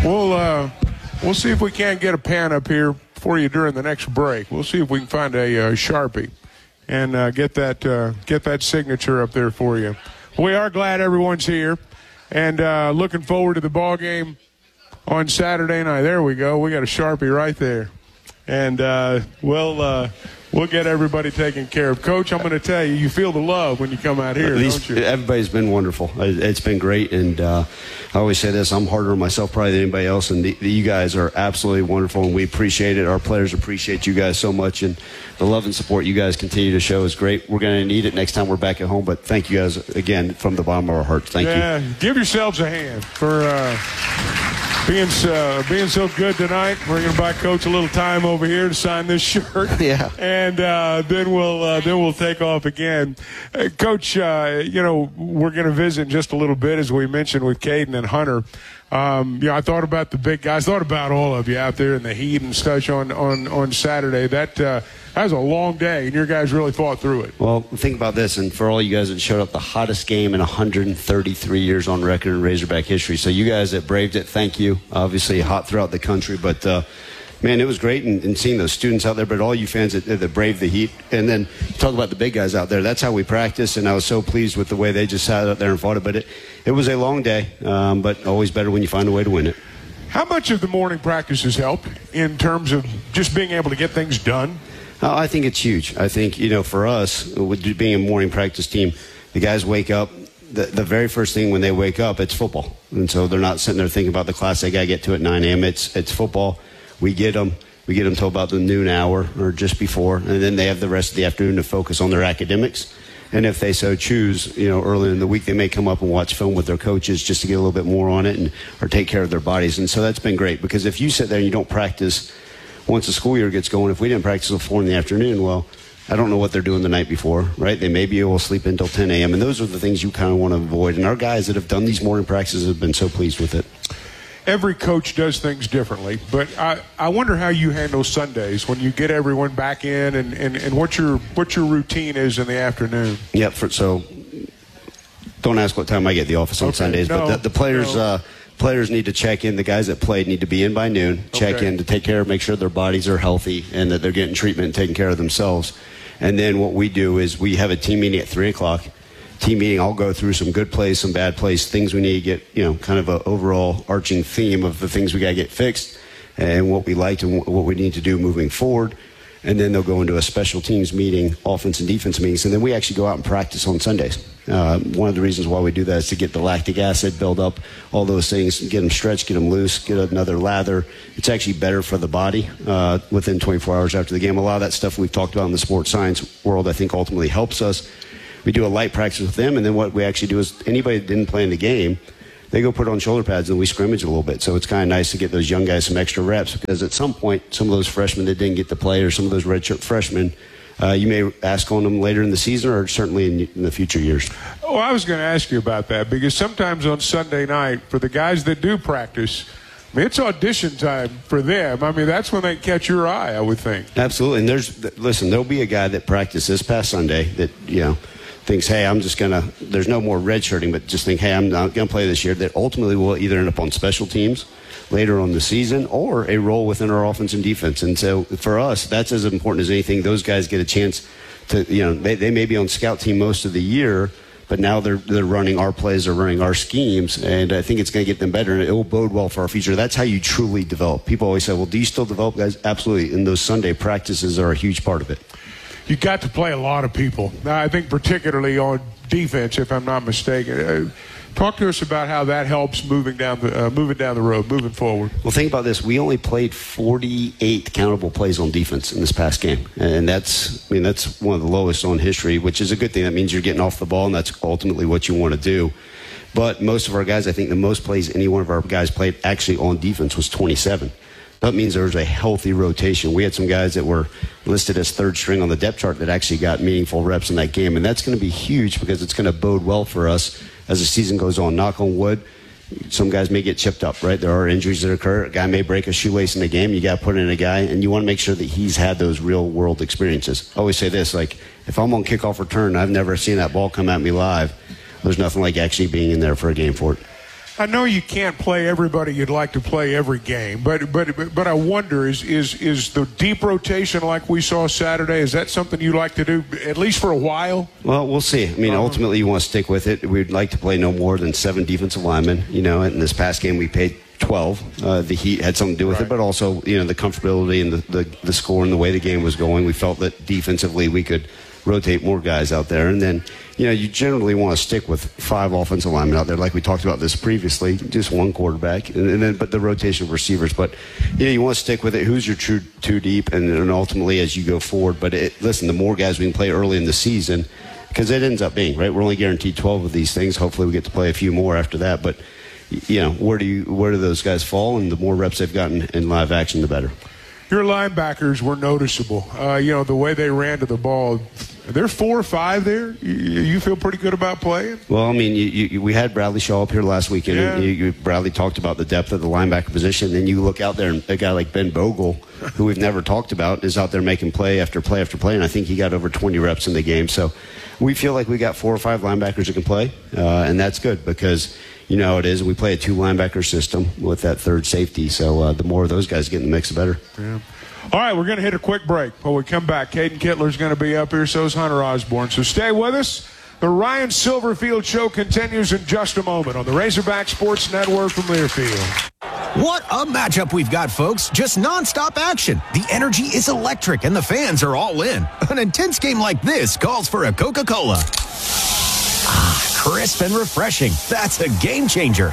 S16: We'll see if we can't get a pen up here for you during the next break. We'll see if we can find a Sharpie and get that signature up there for you. We are glad everyone's here and looking forward to the ball game on Saturday night. There we go. We got a Sharpie right there, and we'll get everybody taken care of. Coach, I'm going to tell you, you feel the love when you come out here, don't you?
S17: Everybody's been wonderful. It's been great, and I always say this, I'm harder on myself probably than anybody else, and you guys are absolutely wonderful, and we appreciate it. Our players appreciate you guys so much, and the love and support you guys continue to show is great. We're going to need it next time we're back at home, but thank you guys again from the bottom of our hearts. Thank you.
S16: Give yourselves a hand for being so good tonight. We're going to buy Coach a little time over here to sign this shirt.
S17: Yeah.
S16: And then we'll take off again. Coach, we're going to visit in just a little bit, as we mentioned, with Caden and Hunter. I thought about the big guys, thought about all of you out there in the heat and such on Saturday. That was a long day, and your guys really fought through it.
S17: Well, think about this, and for all you guys that showed up, the hottest game in 133 years on record in Razorback history. So you guys that braved it, thank you. Obviously hot throughout the country, but man, it was great and seeing those students out there, but all you fans that braved the heat. And then talk about the big guys out there. That's how we practice, and I was so pleased with the way they just sat out there and fought it. But it was a long day, but always better when you find a way to win it.
S16: How much of the morning practice has helped in terms of just being able to get things done?
S17: I think it's huge. I think, for us, with being a morning practice team, the guys wake up. The very first thing when they wake up, it's football. And so they're not sitting there thinking about the class they got to get to at 9 a.m. It's football. We get them till about the noon hour or just before, and then they have the rest of the afternoon to focus on their academics. And if they so choose, early in the week, they may come up and watch film with their coaches just to get a little bit more on it or take care of their bodies. And so that's been great, because if you sit there and you don't practice once the school year gets going, if we didn't practice till 4 in the afternoon, well, I don't know what they're doing the night before, right? They may be able to sleep until 10 a.m., and those are the things you kind of want to avoid. And our guys that have done these morning practices have been so pleased with it.
S16: Every coach does things differently, but I wonder how you handle Sundays when you get everyone back in and what your routine is in the afternoon.
S17: Yep. So don't ask what time I get to the office on Sundays, but the players players need to check in. The guys that played need to be in by noon, check in to take care of, make sure their bodies are healthy and that they're getting treatment and taking care of themselves. And then what we do is we have a team meeting at 3 o'clock. Team meeting, I'll go through some good plays, some bad plays, things we need to get, kind of an overall arching theme of the things we got to get fixed and what we liked and what we need to do moving forward. and then they'll go into a special teams meeting, offense and defense meetings, and then we actually go out and practice on Sundays. One of the reasons why we do that is to get the lactic acid build up, all those things, get them stretched, get them loose, get another lather. It's actually better for the body within 24 hours after the game. A lot of that stuff we've talked about in the sports science world, I think, ultimately helps us. We do a light practice with them, and then what we actually do is anybody that didn't play in the game, they go put on shoulder pads and we scrimmage a little bit. So it's kind of nice to get those young guys some extra reps, because at some point, some of those freshmen that didn't get to play, or some of those redshirt freshmen, you may ask on them later in the season, or certainly in the future years.
S16: Oh, I was going to ask you about that, because sometimes on Sunday night, for the guys that do practice, I mean, it's audition time for them. I mean, that's when they catch your eye, I would think.
S17: Absolutely. And there'll be a guy that practiced this past Sunday that, thinks, hey, I'm just going to, there's no more redshirting, but just think, hey, I'm not going to play this year, that ultimately will either end up on special teams later on the season or a role within our offense and defense. And so for us, that's as important as anything. Those guys get a chance to, they may be on scout team most of the year, but now they're running our plays, they're running our schemes, and I think it's going to get them better, and it will bode well for our future. That's how you truly develop. People always say, well, do you still develop guys? Absolutely, and those Sunday practices are a huge part of it.
S16: You got to play a lot of people. Now, I think particularly on defense, if I'm not mistaken. Talk to us about how that helps moving down the road, moving forward.
S17: Well, think about this. We only played 48 countable plays on defense in this past game, and that's one of the lowest on history, which is a good thing. That means you're getting off the ball, and that's ultimately what you want to do. But most of our guys, I think the most plays any one of our guys played actually on defense was 27. That means there was a healthy rotation. We had some guys that were listed as third string on the depth chart that actually got meaningful reps in that game, and that's going to be huge because it's going to bode well for us as the season goes on. Knock on wood, some guys may get chipped up, right? There are injuries that occur. A guy may break a shoelace in the game. You got to put in a guy, and you want to make sure that he's had those real-world experiences. I always say this, like, if I'm on kickoff return, I've never seen that ball come at me live. There's nothing like actually being in there for a game for it.
S16: I know you can't play everybody you'd like to play every game, but I wonder, is the deep rotation like we saw Saturday, is that something you like to do, at least for a while?
S17: Well, we'll see. I mean, ultimately you want to stick with it. We'd like to play no more than 7 defensive linemen. In this past game we paid 12. The heat had something to do with it, but also, the comfortability and the score and the way the game was going. We felt that defensively we could rotate more guys out there. And then, you generally want to stick with 5 offensive linemen out there, like we talked about this previously, just 1 quarterback, and then but the rotation of receivers. But, you want to stick with it. Who's your true 2 deep, and ultimately as you go forward. But listen, the more guys we can play early in the season, because it ends up being, right, we're only guaranteed 12 of these things. Hopefully we get to play a few more after that. But, where do those guys fall? And the more reps they've gotten in live action, the better.
S16: Your linebackers were noticeable. The way they ran to the ball. Are there 4 or 5 there? You feel pretty good about playing?
S17: Well, I mean, we had Bradley Shaw up here last weekend. Yeah. Bradley talked about the depth of the linebacker position. Then you look out there, and a guy like Ben Bogle, who we've never talked about, is out there making play after play after play. And I think he got over 20 reps in the game. So we feel like we got 4 or 5 linebackers that can play, and that's good because you know how it is. We play a 2 linebacker system with that third safety. So the more of those guys get in the mix, the better.
S16: Yeah. All right, we're going to hit a quick break. When we come back, Caden Kittler's going to be up here, so is Hunter Osborne. So stay with us. The Ryan Silverfield Show continues in just a moment on the Razorback Sports Network from Learfield.
S2: What a matchup we've got, folks. Just nonstop action. The energy is electric, and the fans are all in. An intense game like this calls for a Coca-Cola. Crisp and refreshing. That's a game changer.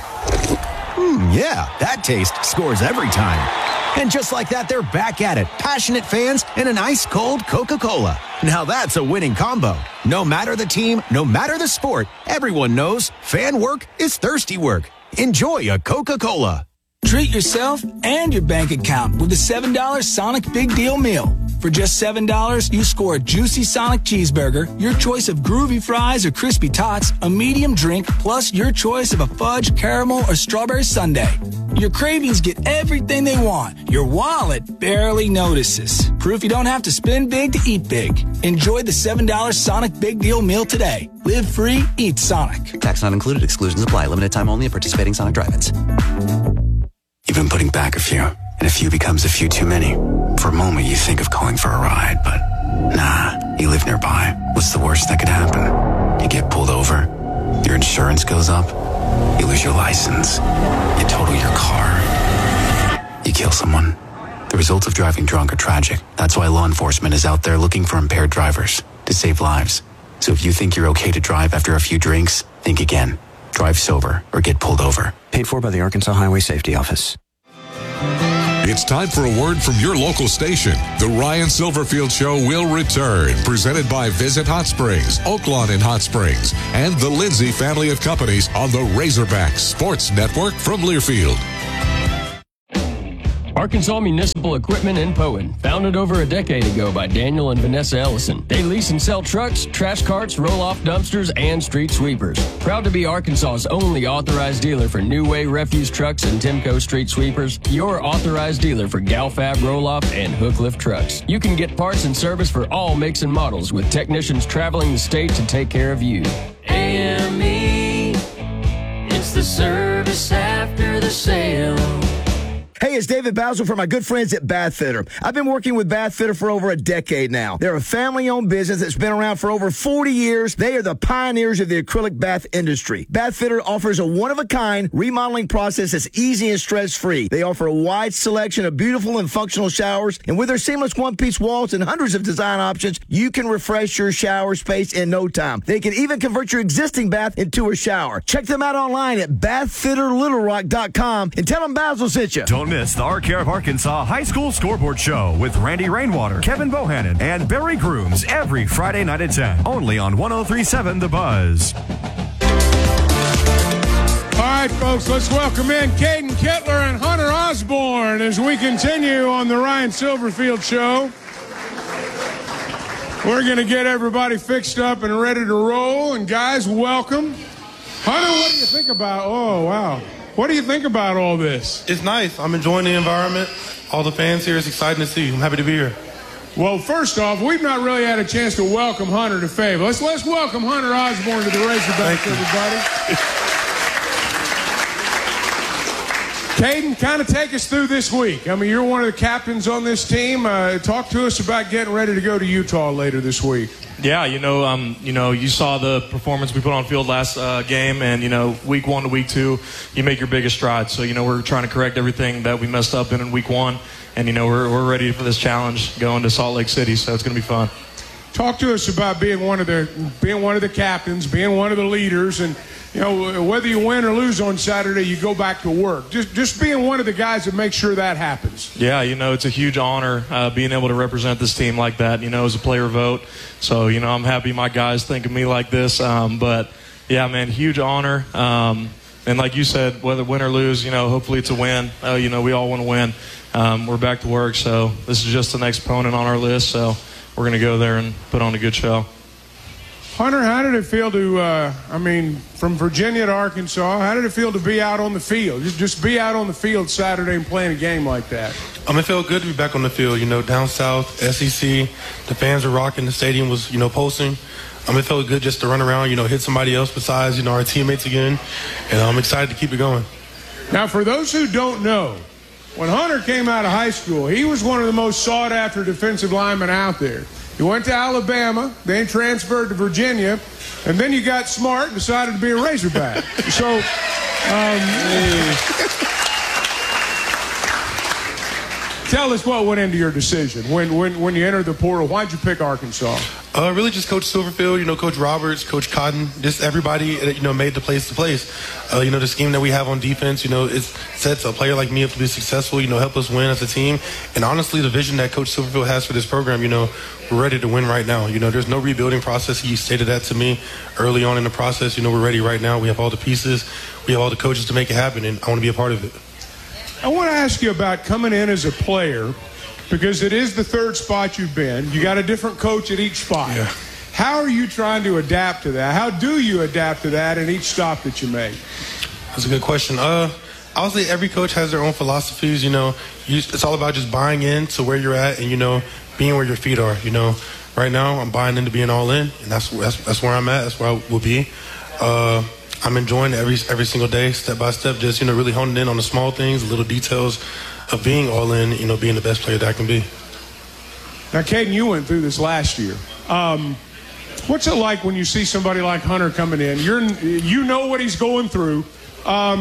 S2: Yeah, that taste scores every time. And just like that, they're back at it. Passionate fans and an ice-cold Coca-Cola. Now that's a winning combo. No matter the team, no matter the sport, everyone knows fan work is thirsty work. Enjoy a Coca-Cola.
S22: Treat yourself and your bank account with the $7 Sonic Big Deal Meal. For just $7, you score a juicy Sonic cheeseburger, your choice of groovy fries or crispy tots, a medium drink, plus your choice of a fudge, caramel, or strawberry sundae. Your cravings get everything they want. Your wallet barely notices. Proof you don't have to spend big to eat big. Enjoy the $7 Sonic Big Deal Meal today. Live free, eat Sonic.
S23: Tax not included. Exclusions apply. Limited time only at participating Sonic drive-ins.
S24: You've been putting back a few, and a few becomes a few too many. For a moment, you think of calling for a ride, but nah, you live nearby. What's the worst that could happen? You get pulled over, your insurance goes up, you lose your license, you total your car, you kill someone. The results of driving drunk are tragic. That's why law enforcement is out there looking for impaired drivers to save lives. So if you think you're okay to drive after a few drinks, think again. Drive sober or get pulled over.
S23: Paid for by the Arkansas Highway Safety Office.
S15: It's time for a word from your local station. The Ryan Silverfield Show will return, presented by Visit Hot Springs, Oaklawn in Hot Springs, and the Lindsay family of companies on the Razorback Sports Network from Learfield.
S3: Arkansas Municipal Equipment in Poen, founded over a decade ago by Daniel and Vanessa Ellison. They lease and sell trucks, trash carts, roll-off dumpsters, and street sweepers. Proud to be Arkansas's only authorized dealer for New Way refuse trucks and Timco street sweepers. Your authorized dealer for Galfab roll-off and hook lift trucks. You can get parts and service for all makes and models with technicians traveling the state to take care of you.
S4: AME, it's the service after the sale.
S6: Hey, it's David Basil from my good friends at Bath Fitter. I've been working with Bath Fitter for over a decade now. They're a family-owned business that's been around for over 40 years. They are the pioneers of the acrylic bath industry. Bath Fitter offers a one-of-a-kind remodeling process that's easy and stress-free. They offer a wide selection of beautiful and functional showers, and with their seamless one-piece walls and hundreds of design options, you can refresh your shower space in no time. They can even convert your existing bath into a shower. Check them out online at bathfitterlittlerock.com and tell them Basil sent you.
S7: Don't miss the Our Care of Arkansas High School Scoreboard Show with Randy Rainwater, Kevin Bohannon, and Barry Grooms every Friday night at 10, only on 103.7 The Buzz.
S16: All right, folks, let's welcome in Caden Kettler and Hunter Osborne as we continue on the Ryan Silverfield Show. We're going to get everybody fixed up and ready to roll. And, guys, welcome. Hunter, what do you think about, oh, wow. What do you think about all this?
S25: It's nice. I'm enjoying the environment. All the fans here. It's exciting to see. I'm happy to be here.
S16: Well, first off, we've not really had a chance to welcome Hunter to Fayetteville. Let's welcome Hunter Osborne to the Razorbacks, everybody. Caden, kind of take us through this week. I mean, you're one of the captains on this team. Talk to us about getting ready to go to Utah later this week.
S26: Yeah, you saw the performance we put on field last game, and week 1 to week 2, you make your biggest strides. So we're trying to correct everything that we messed up in week 1, and we're ready for this challenge going to Salt Lake City. So it's going to be fun.
S16: Talk to us about being one of the captains, being one of the leaders, and whether you win or lose on Saturday, you go back to work. Just being one of the guys that makes sure that happens.
S26: Yeah, it's a huge honor being able to represent this team like that, as a player vote. So, I'm happy my guys think of me like this. But, yeah, man, huge honor. And like you said, whether win or lose, hopefully it's a win. We all want to win. We're back to work, so this is just the next opponent on our list. So we're going to go there and put on a good show.
S16: Hunter, how did it feel to, from Virginia to Arkansas, how did it feel to be out on the field? Just be out on the field Saturday and playing a game like that?
S25: It felt good to be back on the field. Down south, SEC, the fans were rocking, the stadium was, pulsing. It felt good just to run around, hit somebody else besides, our teammates again. And I'm excited to keep it going.
S16: Now, for those who don't know, when Hunter came out of high school, he was one of the most sought-after defensive linemen out there. He went to Alabama, then transferred to Virginia, and then you got smart and decided to be a Razorback. So, tell us what went into your decision when you entered the portal. Why'd you pick Arkansas?
S25: Really just Coach Silverfield, Coach Roberts, Coach Cotton, just everybody, made the place to place. The scheme that we have on defense, it sets a player like me up to be successful, help us win as a team. And honestly, the vision that Coach Silverfield has for this program, we're ready to win right now. There's no rebuilding process. He stated that to me early on in the process. We're ready right now. We have all the pieces. We have all the coaches to make it happen, and I want to be a part of it.
S16: I want to ask you about coming in as a player, because it is the third spot you've been. You got a different coach at each spot.
S25: Yeah.
S16: How are you trying to adapt to that? How do you adapt to that in each stop that you make?
S25: That's a good question. Obviously, every coach has their own philosophies. It's all about just buying in to where you're at and, being where your feet are. Right now I'm buying into being all in, and that's where I'm at. That's where I will be. I'm enjoying every single day, step by step, just, really honing in on the small things, the little details of being all in, being the best player that I can be.
S16: Now, Caden, you went through this last year. What's it like when you see somebody like Hunter coming in? You know what he's going through.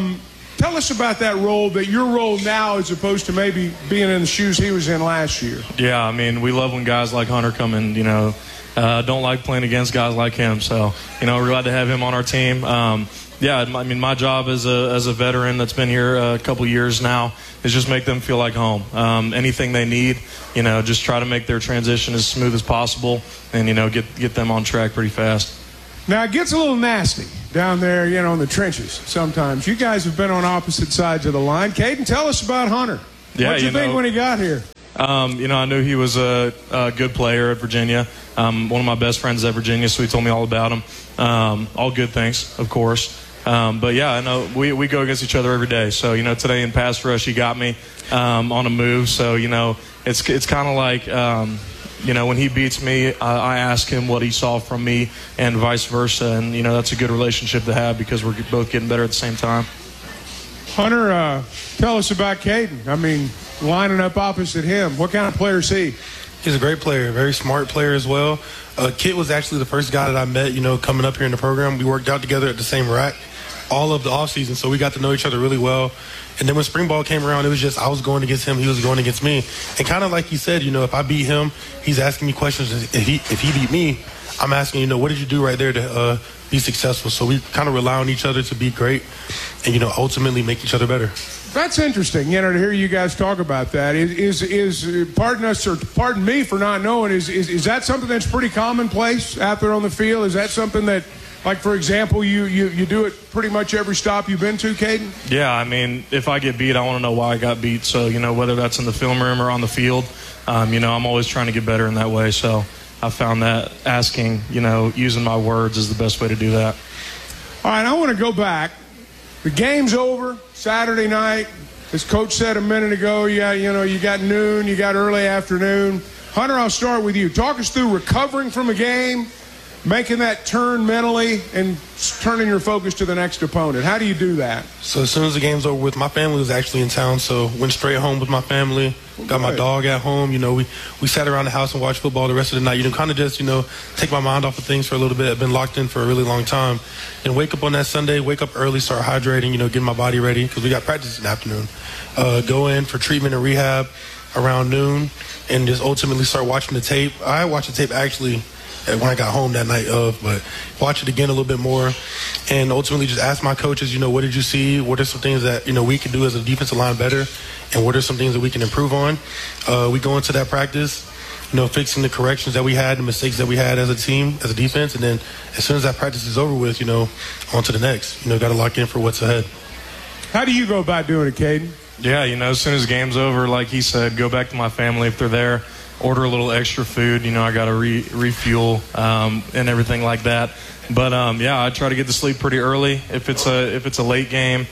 S16: Tell us about that role, that your role now as opposed to maybe being in the shoes he was in last year.
S26: Yeah, I mean, we love when guys like Hunter come in, don't like playing against guys like him. So, we're glad to have him on our team. Yeah, I mean, my job as a veteran that's been here a couple years now is just make them feel like home. Anything they need, just try to make their transition as smooth as possible and, get them on track pretty fast.
S16: Now, it gets a little nasty down there, in the trenches sometimes. You guys have been on opposite sides of the line. Caden, tell us about Hunter.
S26: Yeah,
S16: what did you think when he got here?
S26: I knew he was a good player at Virginia. One of my best friends at Virginia, so he told me all about him. All good things, of course. But yeah, I know we go against each other every day. So, today in pass rush, he got me on a move. So, it's kind of like, when he beats me, I ask him what he saw from me and vice versa. And, that's a good relationship to have because we're both getting better at the same time.
S16: Hunter, tell us about Caden. I mean, lining up opposite him. What kind of player is he?
S25: He's a great player, very smart player as well. Kit was actually the first guy that I met, coming up here in the program. We worked out together at the same rack all of the offseason, so we got to know each other really well. And then when spring ball came around, it was just I was going against him, he was going against me. And kind of like he said, if I beat him, he's asking me questions. If he beat me, I'm asking, what did you do right there to be successful? So we kind of rely on each other to be great and, ultimately make each other better.
S16: That's interesting, to hear you guys talk about that. Is pardon us or pardon me for not knowing, is that something that's pretty commonplace out there on the field? Is that something that, like, for example, you do it pretty much every stop you've been to, Caden?
S26: Yeah, I mean, if I get beat, I want to know why I got beat. So, whether that's in the film room or on the field, I'm always trying to get better in that way. So I found that asking, using my words is the best way to do that.
S16: All right, I want to go back. The game's over Saturday night. As Coach said a minute ago, you got noon, you got early afternoon. Hunter, I'll start with you. Talk us through recovering from a game, making that turn mentally, and turning your focus to the next opponent. How do you do that?
S25: So as soon as the game's over with, my family was actually in town, so went straight home with my family. Got my dog at home. We sat around the house and watched football the rest of the night. Kind of just, take my mind off of things for a little bit. I've been locked in for a really long time. And wake up on that Sunday, wake up early, start hydrating, getting my body ready because we got practice in the afternoon. Go in for treatment and rehab around noon and just ultimately start watching the tape. I watched the tape actually when I got home that night but watch it again a little bit more and ultimately just ask my coaches, what did you see? What are some things that, we can do as a defensive line better? And what are some things that we can improve on? We go into that practice, fixing the corrections that we had, the mistakes that we had as a team, as a defense. And then as soon as that practice is over with, on to the next. Got to lock in for what's ahead.
S16: How do you go about doing it, Caden?
S26: Yeah, as soon as the game's over, like he said, go back to my family if they're there. Order a little extra food. I got to refuel and everything like that. But I try to get to sleep pretty early. If it's a late game,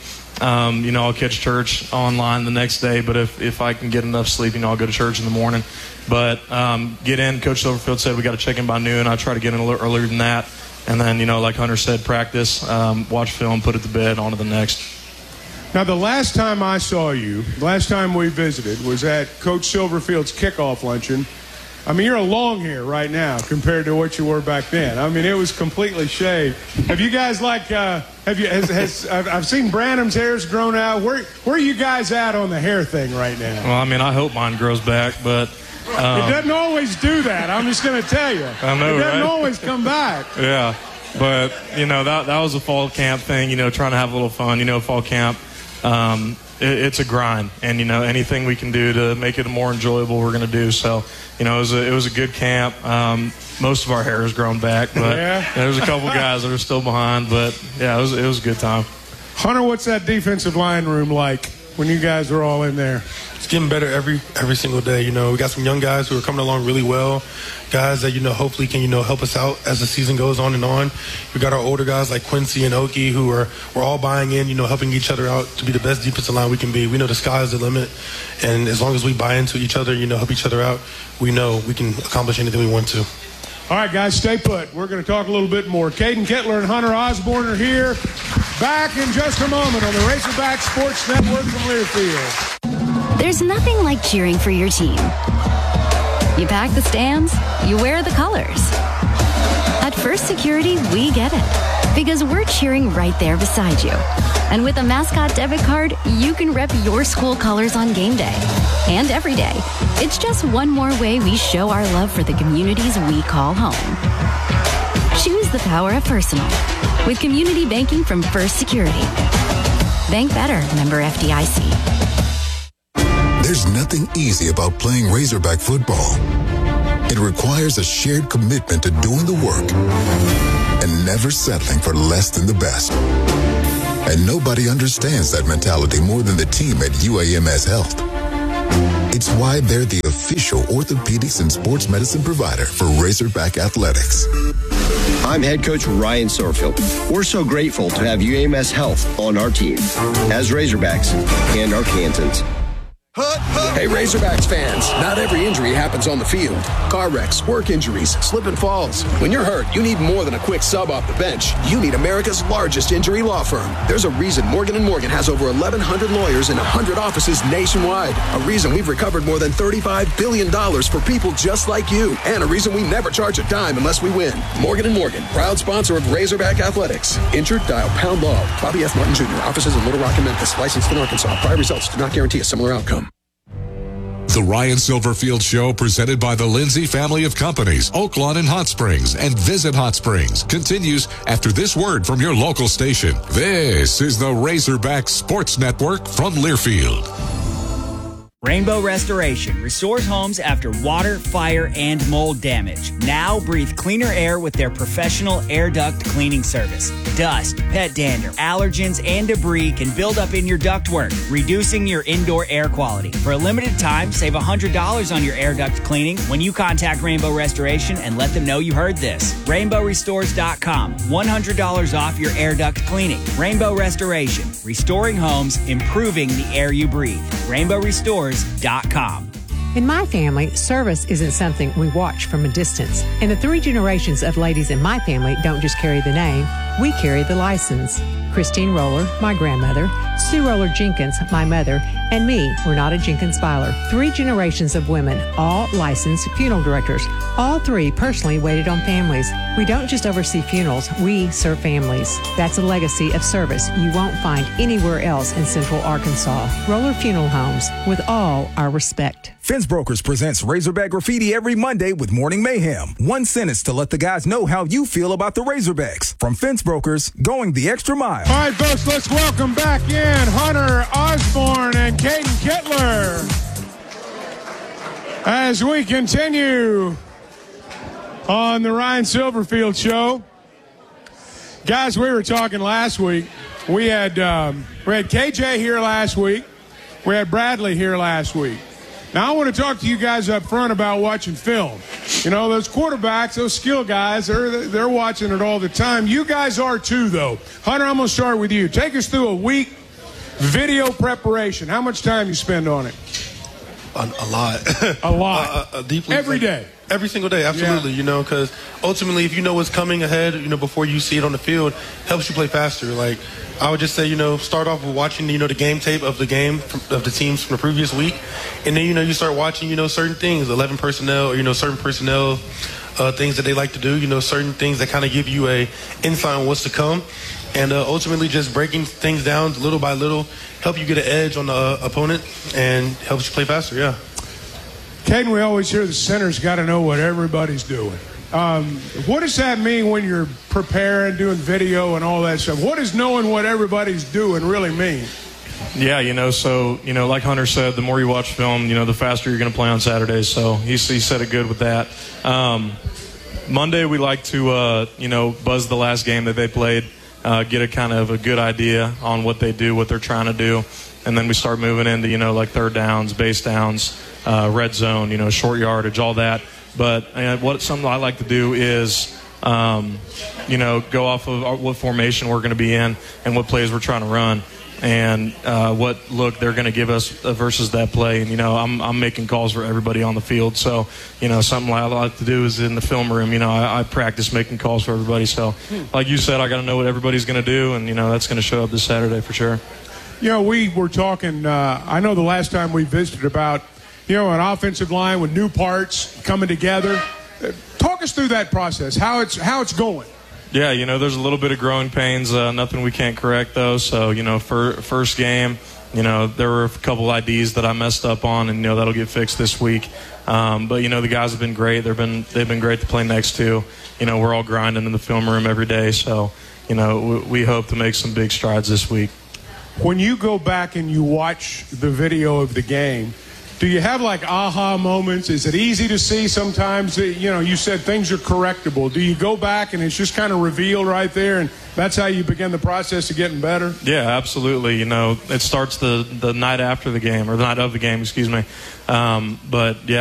S26: I'll catch church online the next day. But if I can get enough sleep, I'll go to church in the morning. But get in. Coach Silverfield said we got to check in by noon. I try to get in a little earlier than that. And then like Hunter said, practice, watch film, put it to bed, on to the next.
S16: Now, the last time I saw you, last time we visited, was at Coach Silverfield's kickoff luncheon. I mean, you're a long hair right now compared to what you were back then. I mean, it was completely shaved. Have you guys I've seen Branham's hair's grown out. Where are you guys at on the hair thing right now?
S26: Well, I mean, I hope mine grows back, but
S16: it doesn't always do that. I'm just going to tell you.
S26: I know,
S16: it doesn't
S26: right?
S16: always come back.
S26: Yeah, but that was a fall camp thing. Trying to have a little fun. Fall camp. It's a grind, and anything we can do to make it more enjoyable, we're going to do. So, it was a good camp. Most of our hair has grown back, but there's a couple guys that are still behind. But yeah, it was a good time.
S16: Hunter, what's that defensive line room like when you guys are all in there?
S25: It's getting better every single day. We got some young guys who are coming along really well. Guys that, hopefully can, help us out as the season goes on and on. We got our older guys like Quincy and Oki who we're all buying in, helping each other out to be the best defensive line we can be. We know the sky is the limit. And as long as we buy into each other, help each other out, we know we can accomplish anything we want to.
S16: All right, guys, stay put. We're going to talk a little bit more. Caden Kettler and Hunter Osborne are here. Back in just a moment on the Razorback Sports Network from Learfield.
S20: There's nothing like cheering for your team. You pack the stands, you wear the colors. At First Security, we get it. Because we're cheering right there beside you. And with a Mascot debit card, you can rep your school colors on game day and every day. It's just one more way we show our love for the communities we call home. Choose the power of personal with community banking from First Security. Bank better, member FDIC.
S1: There's nothing easy about playing Razorback football. It requires a shared commitment to doing the work and never settling for less than the best. And nobody understands that mentality more than the team at UAMS Health. It's why they're the official orthopedics and sports medicine provider for Razorback Athletics.
S8: I'm head coach Ryan Silverfield. We're so grateful to have UAMS Health on our team as Razorbacks and Arkansans.
S9: Hey Razorbacks fans, not every injury happens on the field. Car wrecks, work injuries, slip and falls. When you're hurt, you need more than a quick sub off the bench. You need America's largest injury law firm. There's a reason Morgan & Morgan has over 1,100 lawyers in 100 offices nationwide. A reason we've recovered more than $35 billion for people just like you. And a reason we never charge a dime unless we win. Morgan & Morgan, proud sponsor of Razorback Athletics. Injured? Dial pound law. Bobby F. Martin Jr., offices in Little Rock and Memphis, licensed in Arkansas. Prior results do not guarantee a similar outcome.
S15: The Ryan Silverfield Show, presented by the Lindsay family of companies, Oaklawn and Hot Springs, and Visit Hot Springs, continues after this word from your local station. This is the Razorback Sports Network from Learfield.
S5: Rainbow Restoration restores homes after water, fire, and mold damage. Now breathe cleaner air with their professional air duct cleaning service. Dust, pet dander, allergens, and debris can build up in your ductwork, reducing your indoor air quality. For a limited time, save $100 on your air duct cleaning when you contact Rainbow Restoration and let them know you heard this. RainbowRestores.com. $100 off your air duct cleaning. Rainbow Restoration. Restoring homes, improving the air you breathe. RainbowRestores.com.
S10: In my family, service isn't something we watch from a distance. And the 3 generations of ladies in my family don't just carry the name, we carry the license. Christine Roller, my grandmother, Sue Roller Jenkins, my mother, and me, Renata Jenkins Byler. 3 generations of women, all licensed funeral directors. All 3 personally waited on families. We don't just oversee funerals, we serve families. That's a legacy of service you won't find anywhere else in Central Arkansas. Roller Funeral Homes, with all our respect.
S14: Fence Brokers presents Razorback Graffiti every Monday with Morning Mayhem. One sentence to let the guys know how you feel about the Razorbacks. From Fence Brokers, going the extra mile.
S16: All right, folks, let's welcome back in Hunter Osborne and Caden Kittler as we continue on the Ryan Silverfield Show. Guys, we were talking last week. We had KJ here last week. We had Bradley here last week. Now, I want to talk to you guys up front about watching film. You know, those quarterbacks, those skill guys, they're watching it all the time. You guys are too, though. Hunter, I'm going to start with you. Take us through a week video preparation. How much time you spend on it?
S25: A lot.
S16: A lot.
S25: Deeply.
S16: Every day.
S25: Every single day, absolutely. Yeah. You know, because ultimately, if you know what's coming ahead, you know, before you see it on the field, helps you play faster. Like, I would just say, you know, start off with watching, you know, the game tape of the game of the teams from the previous week, and then, you know, you start watching, you know, certain things, 11 personnel, or, you know, certain personnel things that they like to do, you know, certain things that kind of give you a insight on what's to come, and ultimately just breaking things down little by little, help you get an edge on the opponent, and helps you play faster. Yeah.
S16: Caden, we always hear the center's got to know what everybody's doing. What does that mean when you're preparing, doing video and all that stuff? What does knowing what everybody's doing really mean?
S26: Yeah, you know, so, you know, like Hunter said, the more you watch film, you know, the faster you're going to play on Saturdays. So he said it good with that. Monday, we like to, you know, buzz the last game that they played, get a kind of a good idea on what they do, what they're trying to do. And then we start moving into, you know, like third downs, base downs, red zone, you know, short yardage, all that. But something I like to do is, you know, go off of what formation we're going to be in and what plays we're trying to run and what look they're going to give us versus that play. And, you know, I'm making calls for everybody on the field. So, you know, something I like to do is in the film room, you know, I practice making calls for everybody. So, like you said, I got to know what everybody's going to do. And, you know, that's going to show up this Saturday for sure.
S16: You know, we were talking, I know the last time we visited about, you know, an offensive line with new parts coming together. Talk us through that process, how it's going.
S26: Yeah, there's a little bit of growing pains, nothing we can't correct, though. So, first game, there were a couple IDs that I messed up on, and, that'll get fixed this week. But, the guys have been great. They've been great to play next to. We're all grinding in the film room every day. So, we hope to make some big strides this week.
S16: When you go back and you watch the video of the game, do you have like aha moments? Is it easy to see sometimes that, you said things are correctable. Do you go back and it's just kind of revealed right there, and that's how you begin the process of getting better?
S26: Yeah, absolutely. It starts the night after the game, or the night of the game, excuse me. But yeah.